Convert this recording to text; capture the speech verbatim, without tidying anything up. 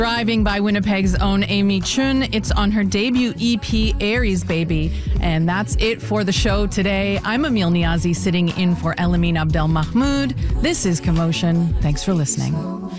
Driving by Winnipeg's own Amy Chun. It's on her debut E P, Aries Baby. And that's it for the show today. I'm Emil Niazi sitting in for Elamine Abdel Mahmoud. This is Commotion. Thanks for listening.